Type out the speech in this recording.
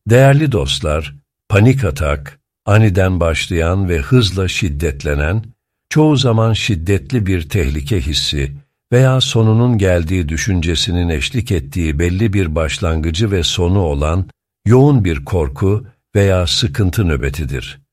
Değerli dostlar, panik atak, aniden başlayan ve hızla şiddetlenen, çoğu zaman şiddetli bir tehlike hissi veya sonunun geldiği düşüncesinin eşlik ettiği belli bir başlangıcı ve sonu olan yoğun bir korku veya sıkıntı nöbetidir.